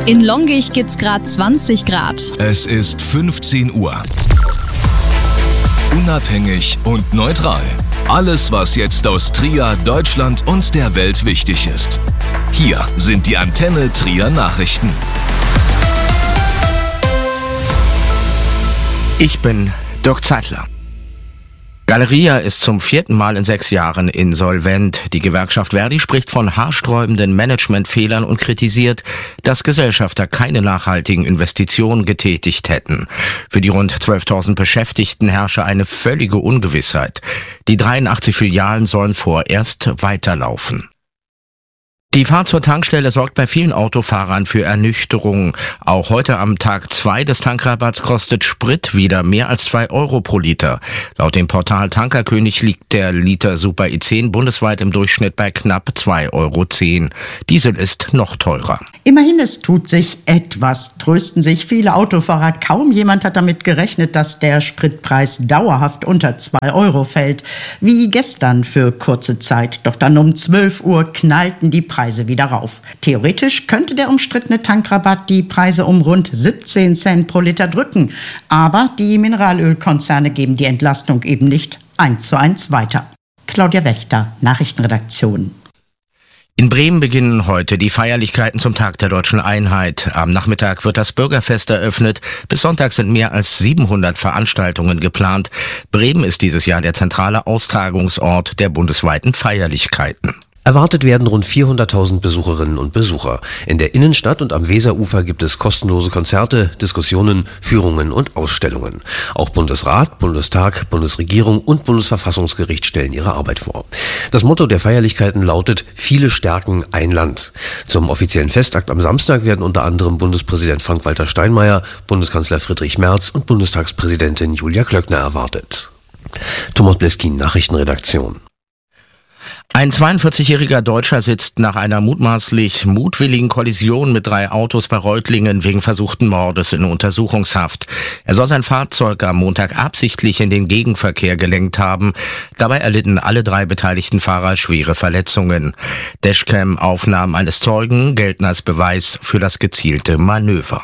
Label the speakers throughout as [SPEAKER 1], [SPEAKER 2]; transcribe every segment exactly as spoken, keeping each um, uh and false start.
[SPEAKER 1] In Longich gibt's gerade zwanzig Grad.
[SPEAKER 2] Es ist fünfzehn Uhr. Unabhängig und neutral. Alles, was jetzt aus Trier, Deutschland und der Welt wichtig ist. Hier sind die Antenne Trier Nachrichten.
[SPEAKER 3] Ich bin Dirk Zeitler. Galeria ist zum vierten Mal in sechs Jahren insolvent. Die Gewerkschaft Verdi spricht von haarsträubenden Managementfehlern und kritisiert, dass Gesellschafter keine nachhaltigen Investitionen getätigt hätten. Für die rund zwölftausend Beschäftigten herrsche eine völlige Ungewissheit. Die dreiundachtzig Filialen sollen vorerst weiterlaufen. Die Fahrt zur Tankstelle sorgt bei vielen Autofahrern für Ernüchterung. Auch heute am Tag zwei des Tankrabatts kostet Sprit wieder mehr als zwei Euro pro Liter. Laut dem Portal Tankerkönig liegt der Liter Super I zehn bundesweit im Durchschnitt bei knapp zwei Euro zehn. Diesel ist noch teurer.
[SPEAKER 4] Immerhin, es tut sich etwas, trösten sich viele Autofahrer. Kaum jemand hat damit gerechnet, dass der Spritpreis dauerhaft unter zwei Euro fällt. Wie gestern für kurze Zeit. Doch dann um zwölf Uhr knallten die Preise wieder rauf. Theoretisch könnte der umstrittene Tankrabatt die Preise um rund siebzehn Cent pro Liter drücken. Aber die Mineralölkonzerne geben die Entlastung eben nicht eins zu eins weiter. Claudia Wächter, Nachrichtenredaktion.
[SPEAKER 3] In Bremen beginnen heute die Feierlichkeiten zum Tag der Deutschen Einheit. Am Nachmittag wird das Bürgerfest eröffnet. Bis Sonntag sind mehr als siebenhundert Veranstaltungen geplant. Bremen ist dieses Jahr der zentrale Austragungsort der bundesweiten Feierlichkeiten.
[SPEAKER 5] Erwartet werden rund vierhunderttausend Besucherinnen und Besucher. In der Innenstadt und am Weserufer gibt es kostenlose Konzerte, Diskussionen, Führungen und Ausstellungen. Auch Bundesrat, Bundestag, Bundesregierung und Bundesverfassungsgericht stellen ihre Arbeit vor. Das Motto der Feierlichkeiten lautet: Viele stärken ein Land. Zum offiziellen Festakt am Samstag werden unter anderem Bundespräsident Frank-Walter Steinmeier, Bundeskanzler Friedrich Merz und Bundestagspräsidentin Julia Klöckner erwartet. Thomas Bleskin, Nachrichtenredaktion.
[SPEAKER 3] Ein zweiundvierzigjähriger Deutscher sitzt nach einer mutmaßlich mutwilligen Kollision mit drei Autos bei Reutlingen wegen versuchten Mordes in Untersuchungshaft. Er soll sein Fahrzeug am Montag absichtlich in den Gegenverkehr gelenkt haben. Dabei erlitten alle drei beteiligten Fahrer schwere Verletzungen. Dashcam-Aufnahmen eines Zeugen gelten als Beweis für das gezielte Manöver.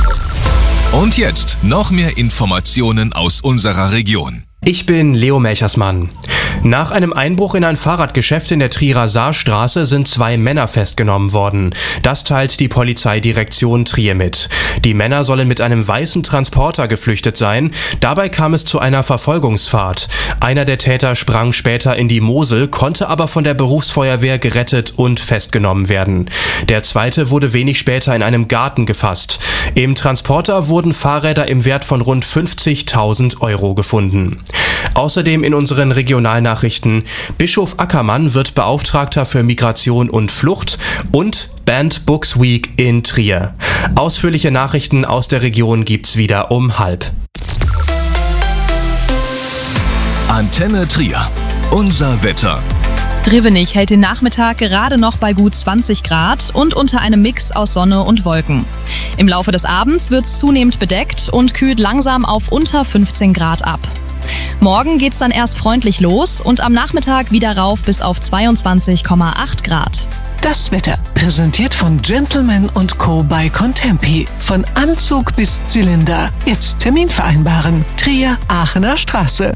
[SPEAKER 2] Und jetzt noch mehr Informationen aus unserer Region.
[SPEAKER 6] Ich bin Leo Melchersmann. Nach einem Einbruch in ein Fahrradgeschäft in der Trierer Saarstraße sind zwei Männer festgenommen worden. Das teilt die Polizeidirektion Trier mit. Die Männer sollen mit einem weißen Transporter geflüchtet sein. Dabei kam es zu einer Verfolgungsfahrt. Einer der Täter sprang später in die Mosel, konnte aber von der Berufsfeuerwehr gerettet und festgenommen werden. Der zweite wurde wenig später in einem Garten gefasst. Im Transporter wurden Fahrräder im Wert von rund fünfzigtausend Euro gefunden. Außerdem in unseren Regionalnachrichten: Bischof Ackermann wird Beauftragter für Migration und Flucht und Banned Books Week in Trier. Ausführliche Nachrichten aus der Region gibt's wieder um halb.
[SPEAKER 2] Antenne Trier. Unser Wetter.
[SPEAKER 1] Grevenich hält den Nachmittag gerade noch bei gut zwanzig Grad und unter einem Mix aus Sonne und Wolken. Im Laufe des Abends wird's zunehmend bedeckt und kühlt langsam auf unter fünfzehn Grad ab. Morgen geht's dann erst freundlich los und am Nachmittag wieder rauf bis auf zweiundzwanzig Komma acht Grad.
[SPEAKER 7] Das Wetter, präsentiert von Gentleman und Co. bei Contempi. Von Anzug bis Zylinder. Jetzt Termin vereinbaren. Trier, Aachener Straße.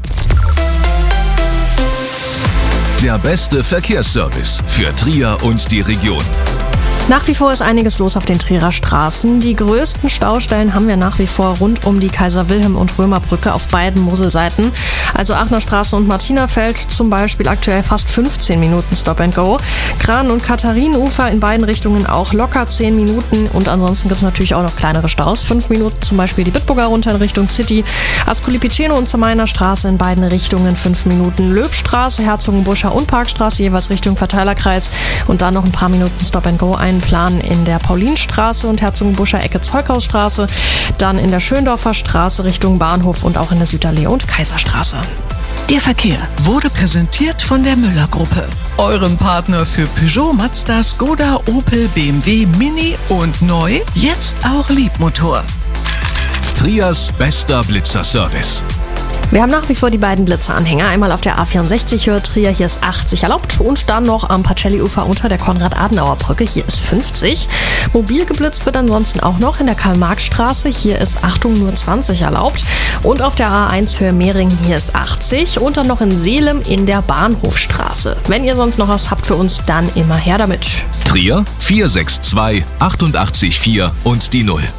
[SPEAKER 2] Der beste Verkehrsservice für Trier und die Region.
[SPEAKER 8] Nach wie vor ist einiges los auf den Trierer Straßen. Die größten Staustellen haben wir nach wie vor rund um die Kaiser-Wilhelm- und Römerbrücke auf beiden Moselseiten. Also Aachener Straße und Martinerfeld zum Beispiel aktuell fast fünfzehn Minuten Stop and Go. Kran- und Katharinenufer in beiden Richtungen auch locker zehn Minuten. Und ansonsten gibt es natürlich auch noch kleinere Staus. fünf Minuten zum Beispiel die Bitburger runter in Richtung City. Ascoli Piceno und zur Mainer Straße in beiden Richtungen fünf Minuten. Löbstraße, Herzogenbusscher und Parkstraße jeweils Richtung Verteilerkreis. Und dann noch ein paar Minuten Stop and Go ein. Plan in der Paulinstraße und Herzogenbusscher Ecke Zeughausstraße, dann in der Schöndorfer Straße Richtung Bahnhof und auch in der Süderlee und Kaiserstraße.
[SPEAKER 7] Der Verkehr wurde präsentiert von der Müller-Gruppe, eurem Partner für Peugeot, Mazda, Skoda, Opel, B M W, Mini und neu, jetzt auch Liebmotor.
[SPEAKER 2] Triers bester Blitzerservice.
[SPEAKER 8] Wir haben nach wie vor die beiden Blitzeranhänger. Einmal auf der A vierundsechzig Höhe Trier, hier ist achtzig erlaubt. Und dann noch am Pacelli-Ufer unter der Konrad-Adenauer-Brücke, hier ist fünfzig. Mobil geblitzt wird ansonsten auch noch in der Karl-Marx-Straße, hier ist Achtung nur zwanzig erlaubt. Und auf der A eins Höhe Mehringen, hier ist achtzig. Und dann noch in Seelem in der Bahnhofstraße. Wenn ihr sonst noch was habt für uns, dann immer her damit.
[SPEAKER 2] Trier vier sechs zwei achtundachtzig vier und die null.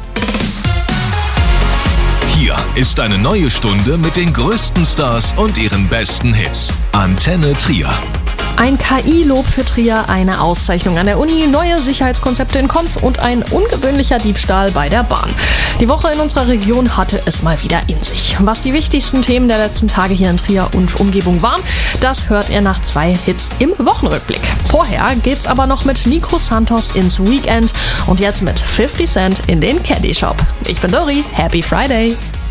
[SPEAKER 2] Hier ist eine neue Stunde mit den größten Stars und ihren besten Hits. Antenne Trier.
[SPEAKER 8] Ein K I-Lob für Trier, eine Auszeichnung an der Uni, neue Sicherheitskonzepte in Konz und ein ungewöhnlicher Diebstahl bei der Bahn. Die Woche in unserer Region hatte es mal wieder in sich. Was die wichtigsten Themen der letzten Tage hier in Trier und Umgebung waren, das hört ihr nach zwei Hits im Wochenrückblick. Vorher geht's aber noch mit Nico Santos ins Weekend und jetzt mit fifty Cent in den Caddy Shop. Ich bin Dori, Happy Friday!